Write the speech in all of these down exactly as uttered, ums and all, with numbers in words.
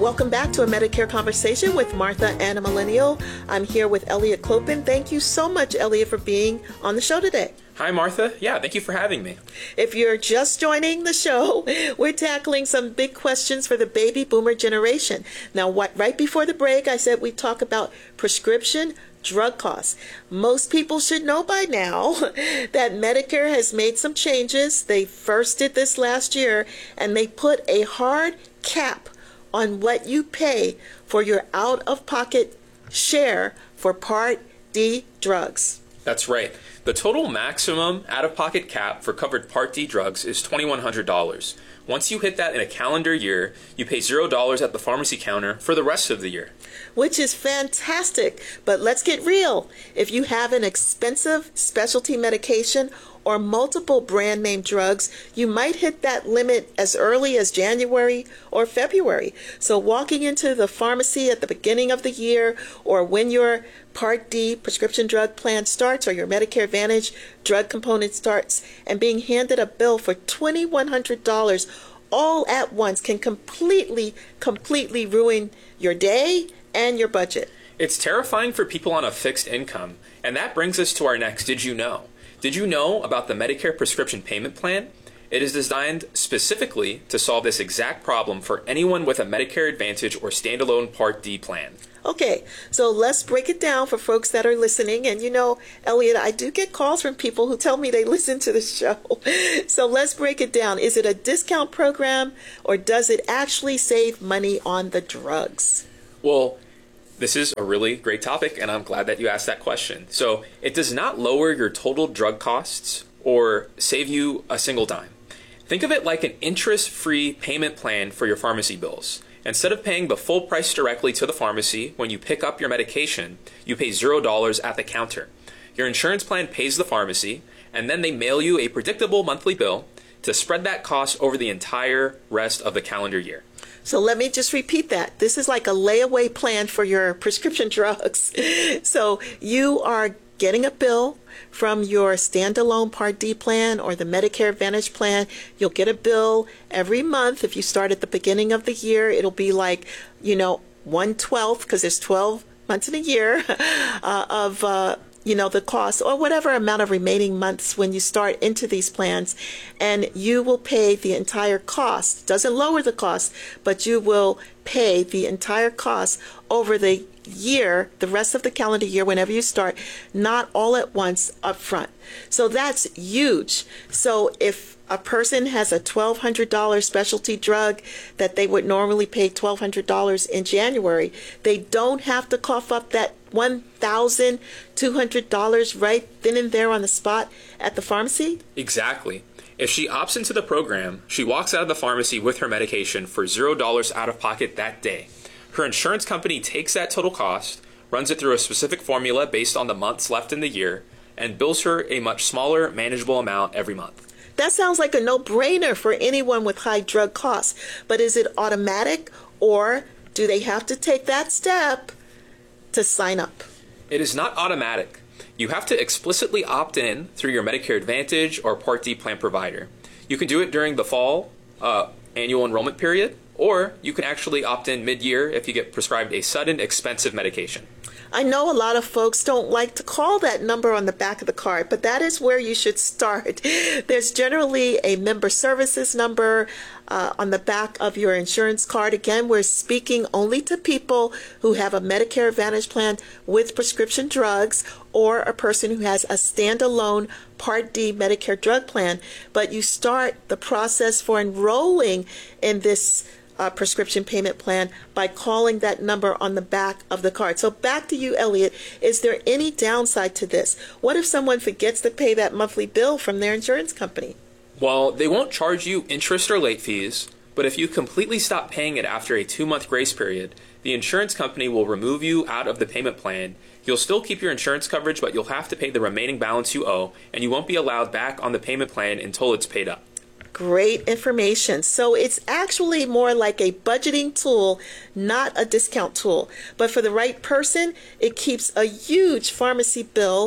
Welcome back to a Medicare Conversation with Martha and a Millennial. I'm here with Elliot Clopin. Thank you so much, Elliot, for being on the show today. Hi, Martha. Yeah, thank you for having me. If you're just joining the show, we're tackling some big questions for the baby boomer generation. Now, what, right before the break, I said we'd talk about prescription drug costs. Most people should know by now that Medicare has made some changes. They first did this last year, and they put a hard cap on what you pay for your out-of-pocket share for Part D drugs. That's right. The total maximum out-of-pocket cap for covered Part D drugs is two thousand one hundred dollars. Once you hit that in a calendar year, you pay zero dollars at the pharmacy counter for the rest of the year. Which is fantastic, but let's get real. If you have an expensive specialty medication or multiple brand name drugs, you might hit that limit as early as January or February. So walking into the pharmacy at the beginning of the year, or when your Part D prescription drug plan starts or your Medicare Advantage drug component starts, and being handed a bill for two thousand one hundred dollars all at once can completely, completely ruin your day and your budget. It's terrifying for people on a fixed income, and that brings us to our next Did You Know? Did you know about the Medicare Prescription Payment Plan? It is designed specifically to solve this exact problem for anyone with a Medicare Advantage or standalone Part D plan. Okay, so let's break it down for folks that are listening. And you know, Elliot, I do get calls from people who tell me they listen to the show. So let's break it down. Is it a discount program, or does it actually save money on the drugs? Well, this is a really great topic, and I'm glad that you asked that question. So it does not lower your total drug costs or save you a single dime. Think of it like an interest-free payment plan for your pharmacy bills. Instead of paying the full price directly to the pharmacy when you pick up your medication, you pay zero dollars at the counter. Your insurance plan pays the pharmacy, and then they mail you a predictable monthly bill to spread that cost over the entire rest of the calendar year. So let me just repeat that. This is like a layaway plan for your prescription drugs. So you are getting a bill from your standalone Part D plan or the Medicare Advantage plan. You'll get a bill every month. If you start at the beginning of the year, it'll be like, you know, one twelfth, because there's twelve months in a year, uh, of uh, you know, the cost, or whatever amount of remaining months when you start into these plans, and you will pay the entire cost. Doesn't lower the cost, but you will pay the entire cost over the year, the rest of the calendar year, whenever you start, not all at once up front. So that's huge. So if a person has a twelve hundred dollars specialty drug that they would normally pay twelve hundred dollars in January, they don't have to cough up that one thousand two hundred dollars right then and there on the spot at the pharmacy? Exactly. If she opts into the program, she walks out of the pharmacy with her medication for zero dollars out of pocket that day. Her insurance company takes that total cost, runs it through a specific formula based on the months left in the year, and bills her a much smaller, manageable amount every month. That sounds like a no-brainer for anyone with high drug costs. But is it automatic, or do they have to take that step to sign up? It is not automatic. You have to explicitly opt in through your Medicare Advantage or Part D plan provider. You can do it during the fall uh, annual enrollment period, or you can actually opt in mid-year if you get prescribed a sudden, expensive medication. I know a lot of folks don't like to call that number on the back of the card, but that is where you should start. There's generally a member services number uh, on the back of your insurance card. Again, we're speaking only to people who have a Medicare Advantage plan with prescription drugs, or a person who has a standalone Part D Medicare drug plan. But you start the process for enrolling in this Uh, prescription payment plan by calling that number on the back of the card. So back to you, Elliot. Is there any downside to this? What if someone forgets to pay that monthly bill from their insurance company? Well, they won't charge you interest or late fees, but if you completely stop paying it after a two-month grace period, the insurance company will remove you out of the payment plan. You'll still keep your insurance coverage, but you'll have to pay the remaining balance you owe, and you won't be allowed back on the payment plan until it's paid up. Great information. So it's actually more like a budgeting tool, not a discount tool. But for the right person, it keeps a huge pharmacy bill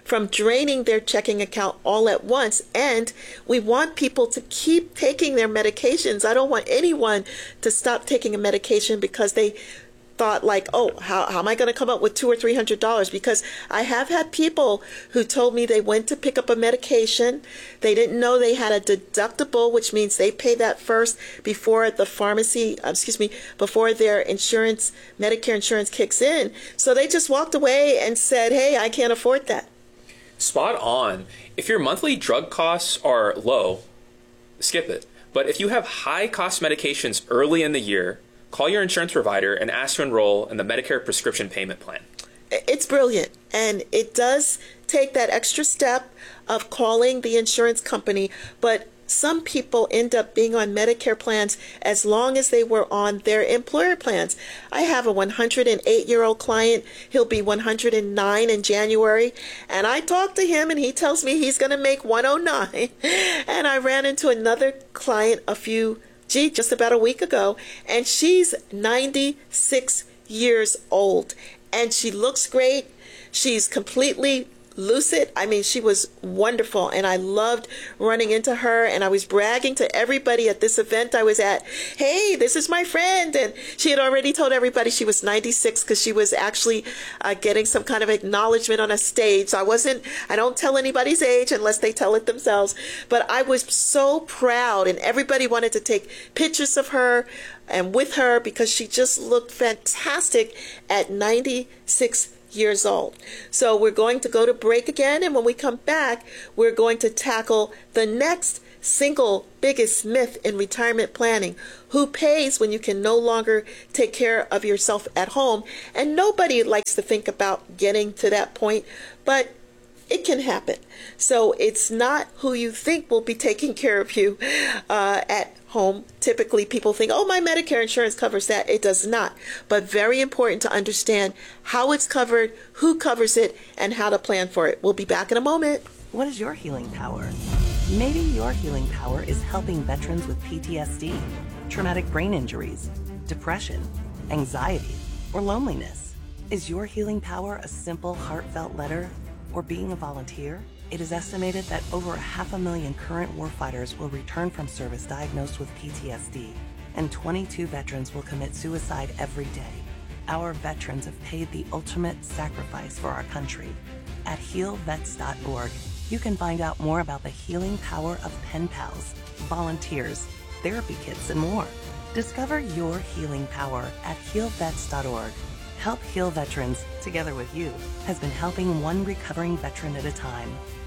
from draining their checking account all at once. And we want people to keep taking their medications. I don't want anyone to stop taking a medication because they thought like, oh, how, how am I going to come up with two or three hundred dollars? Because I have had people who told me they went to pick up a medication. They didn't know they had a deductible, which means they pay that first before the pharmacy, uh, excuse me, before their insurance, Medicare insurance kicks in. So they just walked away and said, hey, I can't afford that. Spot on. If your monthly drug costs are low, skip it. But if you have high cost medications early in the year, call your insurance provider and ask to enroll in the Medicare prescription payment plan. It's brilliant. And it does take that extra step of calling the insurance company. But some people end up being on Medicare plans as long as they were on their employer plans. I have a one hundred eight-year-old client. He'll be one hundred nine in January. And I talked to him and he tells me he's going to make one oh nine. And I ran into another client a few Gee, just about a week ago, and she's ninety-six years old, and she looks great. She's completely lucid. I mean, she was wonderful, and I loved running into her, and I was bragging to everybody at this event I was at, hey, this is my friend, and she had already told everybody she was ninety-six because she was actually uh, getting some kind of acknowledgement on a stage. So I wasn't, I don't tell anybody's age unless they tell it themselves, but I was so proud, and everybody wanted to take pictures of her and with her because she just looked fantastic at ninety-six years old. So we're going to go to break again, and when we come back, we're going to tackle the next single biggest myth in retirement planning. Who pays when you can no longer take care of yourself at home? And nobody likes to think about getting to that point, but it can happen. So it's not who you think will be taking care of you uh, at home. Typically people think, oh, my Medicare insurance covers that. It does not. But very important to understand how it's covered, who covers it, and how to plan for it. We'll be back in a moment. What is your healing power? Maybe your healing power is helping veterans with P T S D, traumatic brain injuries, depression, anxiety, or loneliness. Is your healing power a simple, heartfelt letter or being a volunteer? It is estimated that over half a million current warfighters will return from service diagnosed with P T S D, and twenty-two veterans will commit suicide every day. Our veterans have paid the ultimate sacrifice for our country. At heal vets dot org, you can find out more about the healing power of pen pals, volunteers, therapy kits, and more. Discover your healing power at heal vets dot org. Help Heal Veterans, together with you, has been helping one recovering veteran at a time.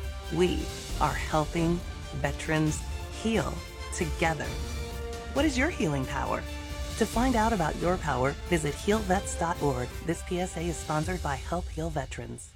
We are helping veterans heal together. What is your healing power? To find out about your power, visit heal vets dot org. This P S A is sponsored by Help Heal Veterans.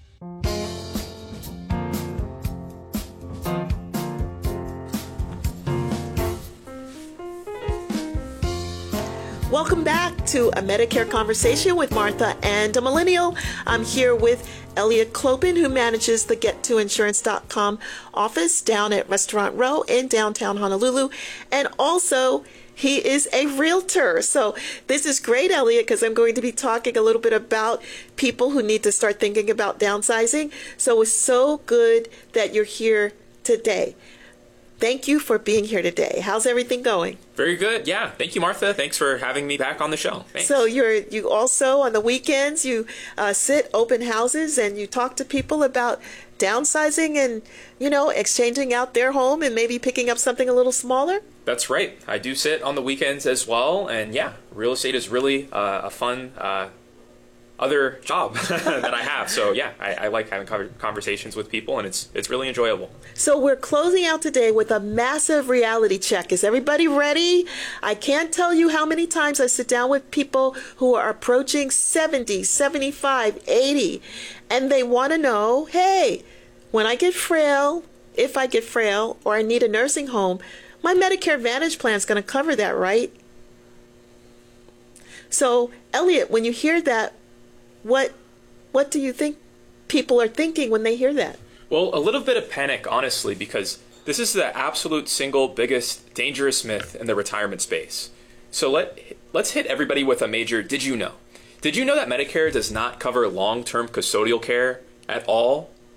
Welcome back to a Medicare Conversation with Martha and a Millennial. I'm here with Elliot Clopin, who manages the get to insurance dot com office down at Restaurant Row in downtown Honolulu. And also, he is a realtor. So this is great, Elliot, because I'm going to be talking a little bit about people who need to start thinking about downsizing. So it's so good that you're here today. Thank you for being here today. How's everything going? Very good. Yeah. Thank you, Martha. Thanks for having me back on the show. Thanks. So you're you also on the weekends you uh, sit open houses and you talk to people about downsizing and, you know, exchanging out their home and maybe picking up something a little smaller? That's right. I do sit on the weekends as well. And yeah, real estate is really uh, a fun uh, other job that I have. So yeah, I, I like having conversations with people, and it's it's really enjoyable. So we're closing out today with a massive reality check. Is everybody ready? I can't tell you how many times I sit down with people who are approaching seventy, seventy-five, eighty, and they want to know, hey, when I get frail, if I get frail, or I need a nursing home, my Medicare Advantage plan is going to cover that, right? So, Elliot, when you hear that, What what do you think people are thinking when they hear that? Well, a little bit of panic, honestly, because this is the absolute single biggest dangerous myth in the retirement space. So let, let's hit everybody with a major did you know? Did you know that Medicare does not cover long-term custodial care at all?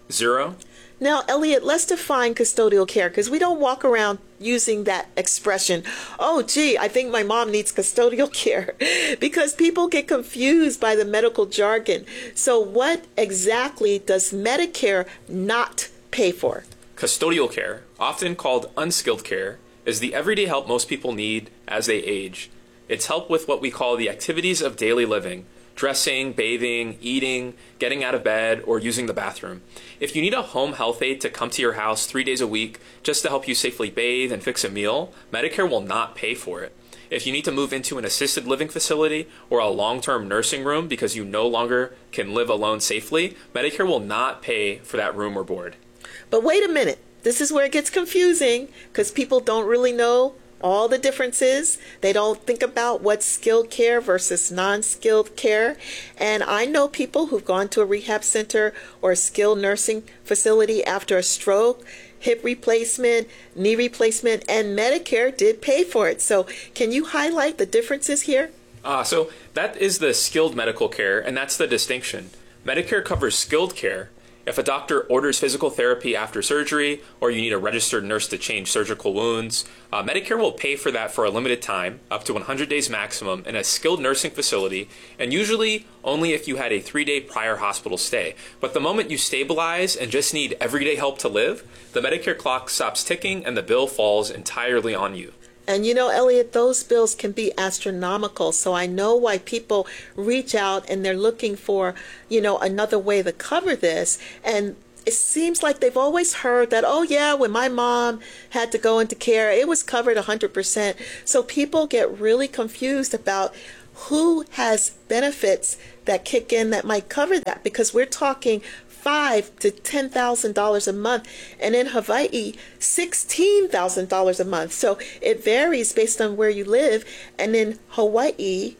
Zero. Now, Elliot, let's define custodial care because we don't walk around using that expression. Oh, gee, I think my mom needs custodial care because people get confused by the medical jargon. So what exactly does Medicare not pay for? Custodial care, often called unskilled care, is the everyday help most people need as they age. It's help with what we call the activities of daily living: dressing, bathing, eating, getting out of bed, or using the bathroom. If you need a home health aide to come to your house three days a week just to help you safely bathe and fix a meal, Medicare will not pay for it. If you need to move into an assisted living facility or a long-term nursing room because you no longer can live alone safely, Medicare will not pay for that room or board. But wait a minute. This is where it gets confusing because people don't really know all the differences. They don't think about what's skilled care versus non-skilled care. And I know people who've gone to a rehab center or a skilled nursing facility after a stroke, hip replacement, knee replacement, and Medicare did pay for it. So can you highlight the differences here? Uh, so that is the skilled medical care, and that's the distinction. Medicare covers skilled care. If a doctor orders physical therapy after surgery, or you need a registered nurse to change surgical wounds, uh, Medicare will pay for that for a limited time, up to one hundred days maximum, in a skilled nursing facility, and usually only if you had a three-day prior hospital stay. But the moment you stabilize and just need everyday help to live, the Medicare clock stops ticking and the bill falls entirely on you. And you know, Elliot, those bills can be astronomical. So I know why people reach out and they're looking for, you know, another way to cover this. And it seems like they've always heard that, oh, yeah, when my mom had to go into care, it was covered one hundred percent. So people get really confused about who has benefits that kick in that might cover that, because we're talking five to ten thousand dollars a month, and in Hawaii, sixteen thousand dollars a month. So it varies based on where you live. And in Hawaii,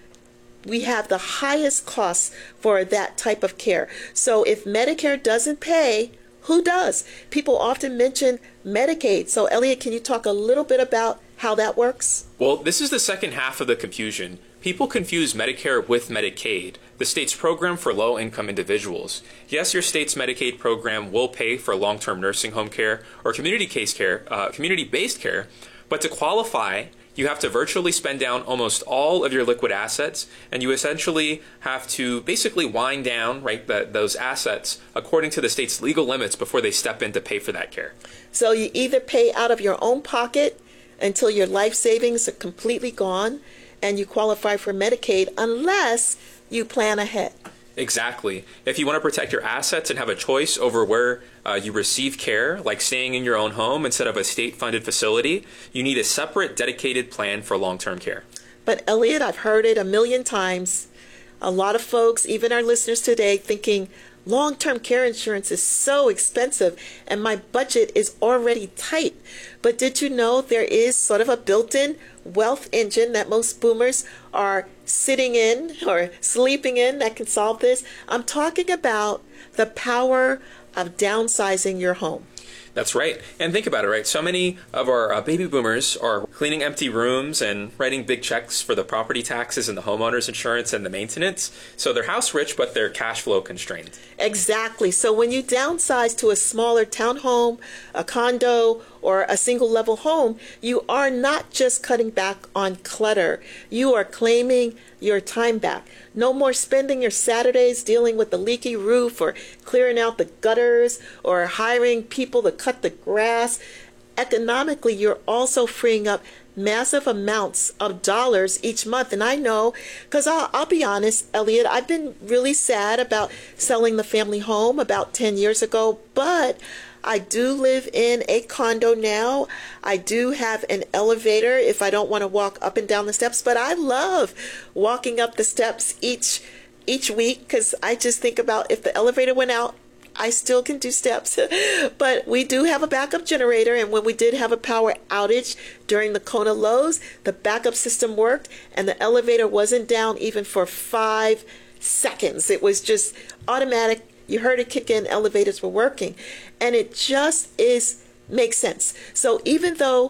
we have the highest costs for that type of care. So if Medicare doesn't pay, who does? People often mention Medicaid. So Elliot, can you talk a little bit about how that works? Well, this is the second half of the confusion. People confuse Medicare with Medicaid, the state's program for low-income individuals. Yes, your state's Medicaid program will pay for long-term nursing home care or community case care, uh, community-based care, but to qualify, you have to virtually spend down almost all of your liquid assets, and you essentially have to basically wind down, right, the, those assets according to the state's legal limits before they step in to pay for that care. So you either pay out of your own pocket until your life savings are completely gone, and you qualify for Medicaid unless you plan ahead. Exactly. If you want to protect your assets and have a choice over where uh, you receive care, like staying in your own home instead of a state-funded facility, you need a separate, dedicated plan for long-term care. But Elliot, I've heard it a million times. A lot of folks, even our listeners today, thinking long-term care insurance is so expensive and my budget is already tight. But did you know there is sort of a built-in wealth engine that most boomers are sitting in or sleeping in that can solve this? I'm talking about the power of downsizing your home. That's right. And think about it, right? So many of our uh, baby boomers are cleaning empty rooms and writing big checks for the property taxes and the homeowner's insurance and the maintenance. So they're house rich, but they're cash flow constrained. Exactly. So when you downsize to a smaller townhome, a condo, or a single level home, you are not just cutting back on clutter. You are claiming your time back. No more spending your Saturdays dealing with the leaky roof or clearing out the gutters or hiring people to cut the grass. Economically, you're also freeing up massive amounts of dollars each month. And I know, because I'll, I'll be honest, Elliot, I've been really sad about selling the family home about ten years ago, but I do live in a condo now. I do have an elevator if I don't want to walk up and down the steps, but I love walking up the steps each each week because I just think about if the elevator went out, I still can do steps. But we do have a backup generator, and when we did have a power outage during the Kona lows, the backup system worked and the elevator wasn't down even for five seconds. It was just automatic. You heard it kick in, elevators were working. And it just is makes sense. So even though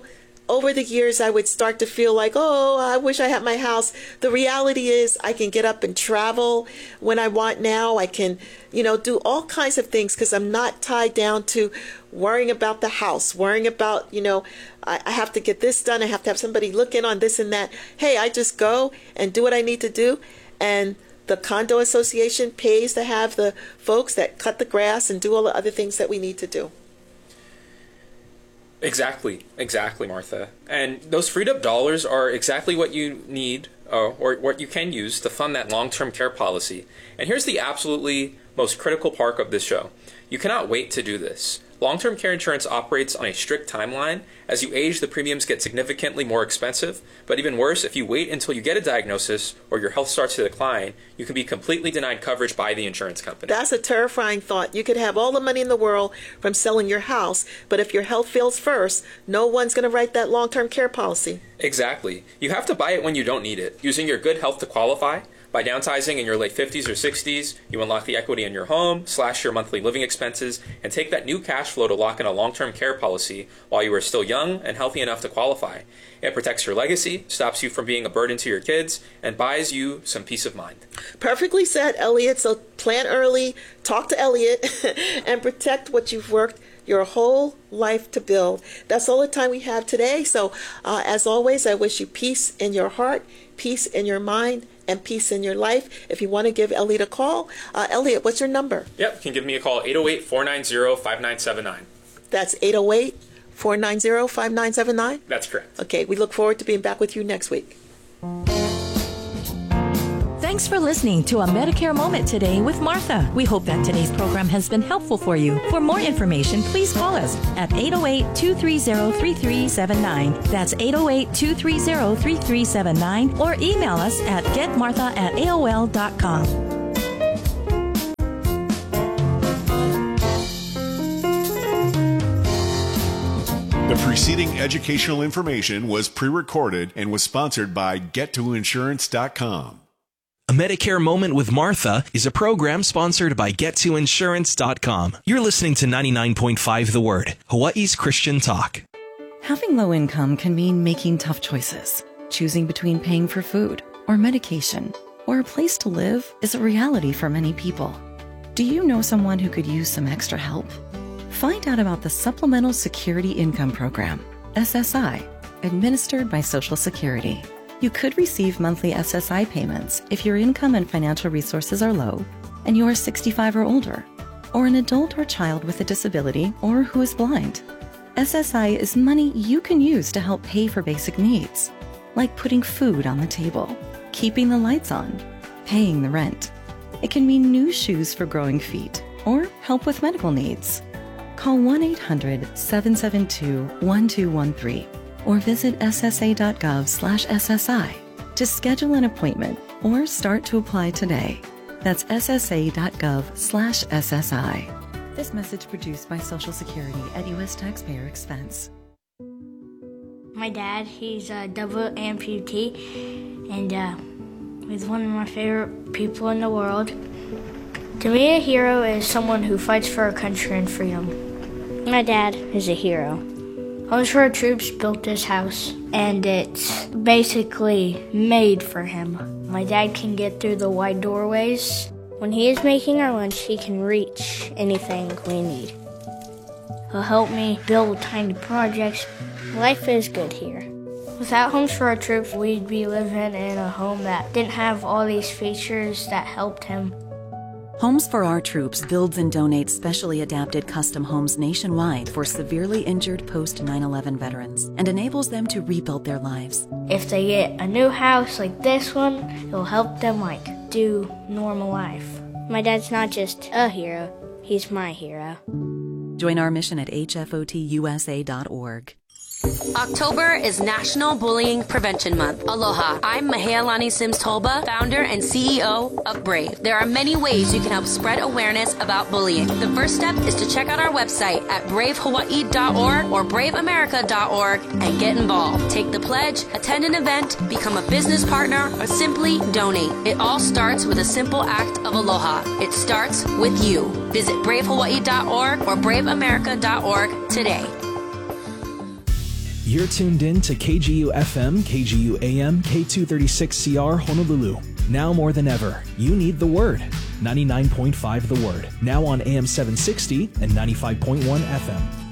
over the years, I would start to feel like, oh, I wish I had my house. The reality is I can get up and travel when I want now. I can, you know, do all kinds of things because I'm not tied down to worrying about the house, worrying about, you know, I, I have to get this done. I have to have somebody look in on this and that. Hey, I just go and do what I need to do. And the condo association pays to have the folks that cut the grass and do all the other things that we need to do. Exactly, exactly, Martha. And those freed up dollars are exactly what you need uh, or what you can use to fund that long-term care policy. And here's the absolutely most critical part of this show. You cannot wait to do this. Long-term care insurance operates on a strict timeline. As you age, the premiums get significantly more expensive. But even worse, if you wait until you get a diagnosis or your health starts to decline, you can be completely denied coverage by the insurance company. That's a terrifying thought. You could have all the money in the world from selling your house, but if your health fails first, no one's going to write that long-term care policy. Exactly. You have to buy it when you don't need it, using your good health to qualify. By downsizing in your late fifties or sixties, you unlock the equity in your home, slash your monthly living expenses, and take that new cash flow to lock in a long-term care policy while you are still young and healthy enough to qualify. It protects your legacy, stops you from being a burden to your kids, and buys you some peace of mind. Perfectly said, Elliot. So plan early, talk to Elliot, and protect what you've worked your whole life to build. That's all the time we have today. So uh, as always, I wish you peace in your heart, peace in your mind, and peace in your life. If you want to give Elliot a call, uh, Elliot, what's your number? Yep, you can give me a call, eight oh eight, four nine zero, five nine seven nine. That's eight oh eight, four nine zero, five nine seven nine? That's correct. Okay, we look forward to being back with you next week. Thanks for listening to A Medicare Moment today with Martha. We hope that today's program has been helpful for you. For more information, please call us at eight oh eight, two three zero, three three seven nine. That's eight oh eight, two three zero, three three seven nine, or email us at getmartha at A O L dot com. The preceding educational information was pre-recorded and was sponsored by get to insurance dot com. A Medicare Moment with Martha is a program sponsored by get to insurance dot com. You're listening to ninety-nine point five The Word, Hawaii's Christian talk. Having low income can mean making tough choices. Choosing between paying for food or medication or a place to live is a reality for many people. Do you know someone who could use some extra help? Find out about the Supplemental Security Income Program, S S I, administered by Social Security. You could receive monthly S S I payments if your income and financial resources are low and you are sixty-five or older, or an adult or child with a disability or who is blind. S S I is money you can use to help pay for basic needs, like putting food on the table, keeping the lights on, paying the rent. It can mean new shoes for growing feet or help with medical needs. Call one eight hundred, seven seven two, one two one three. or visit S S A dot gov slash S S I to schedule an appointment or start to apply today. That's S S A dot gov slash S S I. This message produced by Social Security at U S taxpayer expense. My dad, he's a double amputee, and uh, he's one of my favorite people in the world. To me, a hero is someone who fights for our country and freedom. My dad is a hero. Homes for Our Troops built this house, and it's basically made for him. My dad can get through the wide doorways. When he is making our lunch, he can reach anything we need. He'll help me build tiny projects. Life is good here. Without Homes for Our Troops, we'd be living in a home that didn't have all these features that helped him. Homes for Our Troops builds and donates specially adapted custom homes nationwide for severely injured post nine eleven veterans and enables them to rebuild their lives. If they get a new house like this one, it'll help them like do normal life. My dad's not just a hero, he's my hero. Join our mission at H F O T U S A dot org. October is National Bullying Prevention Month. Aloha. I'm Mahealani Sims-Tolba, founder and C E O of Brave. There are many ways you can help spread awareness about bullying. The first step is to check out our website at brave hawaii dot org or brave america dot org and get involved. Take the pledge, attend an event, become a business partner, or simply donate. It all starts with a simple act of aloha. It starts with you. Visit brave hawaii dot org or brave america dot org today. You're tuned in to K G U F M, K G U A M, K two thirty-six C R Honolulu. Now more than ever, you need the Word. ninety-nine point five The Word. Now on A M seven sixty and ninety-five point one F M.